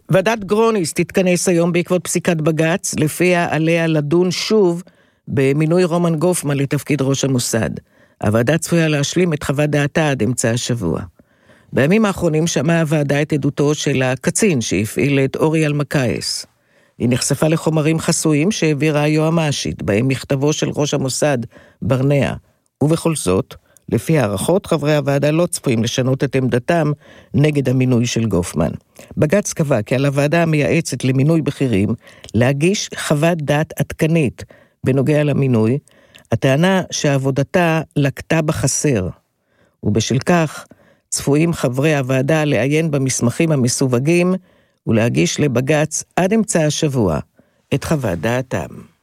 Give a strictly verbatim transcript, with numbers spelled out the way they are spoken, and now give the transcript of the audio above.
ועדת גרוניס תתכנס היום בעקבות פסיקת בג"ץ, לפיה עליה לדון שוב במינוי רומן גופמן לתפקיד ראש המוסד. הוועדה צפויה להשלים את חוות דעתה עד אמצע השבוע. בימים האחרונים שמעה הוועדה את עדותו של הקצין שהפעיל את אורי אלמקייס. היא נחשפה לחומרים חסויים שהעבירה היועמ"שית, בהם מכתבו של ראש המוסד ברנע. ובכל זאת, לפי הערכות, חברי הוועדה לא צפויים לשנות את עמדתם נגד המינוי של גופמן. בג"ץ קבע כי על הוועדה המייעצת למינוי בכירים להגיש חוות דעת עדכנית בנוגע למינוי, הטענה שעבודתה לקטה בחסר, ובשל כך צפויים חברי הוועדה לעיין במסמכים המסווגים ולהגיש לבג"ץ עד אמצע השבוע את חוות דעתם.